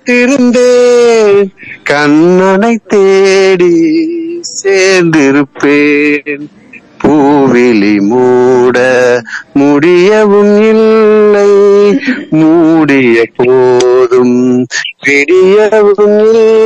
காத்திருந்தேன் கண்ணனை தேடி சேர்ந்திருப்பேன். பூவிழி மூட முடியவும் இல்லை, மூடிய போதும் விடியவும் இல்லை.